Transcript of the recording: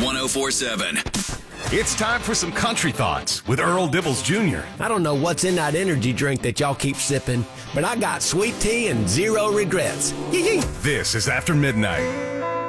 1047. It's time for some country thoughts with Earl Dibbles Jr. I don't know what's in that energy drink that y'all keep sipping, but I got sweet tea and zero regrets. Yee-yee. This is After Midnight.